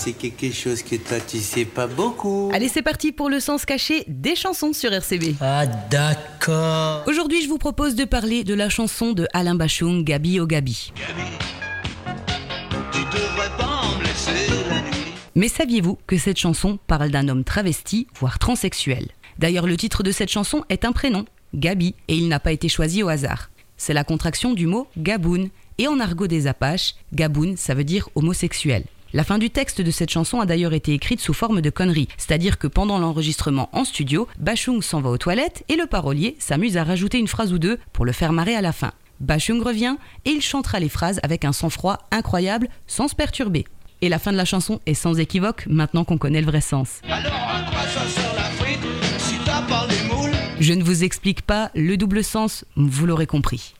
c'est quelque chose que toi tu sais pas beaucoup. Allez, c'est parti pour le sens caché des chansons sur RCB. Ah d'accord. Aujourd'hui, je vous propose de parler de la chanson de Alain Bashung, Gabi oh Gabi. Tu devrais pas me laisser la nuit. Mais saviez-vous que cette chanson parle d'un homme travesti, voire transsexuel ? D'ailleurs, le titre de cette chanson est un prénom, Gabi, et il n'a pas été choisi au hasard. C'est la contraction du mot gaboun, et en argot des Apaches, gaboun, ça veut dire homosexuel. La fin du texte de cette chanson a d'ailleurs été écrite sous forme de connerie, c'est-à-dire que pendant l'enregistrement en studio, Bashung s'en va aux toilettes et le parolier s'amuse à rajouter une phrase ou deux pour le faire marrer à la fin. Bashung revient et il chantera les phrases avec un sang-froid incroyable, sans se perturber. Et la fin de la chanson est sans équivoque, maintenant qu'on connaît le vrai sens. Alors à quoi ça sert la frite si t'as pas les moules? Je ne vous explique pas le double sens, vous l'aurez compris.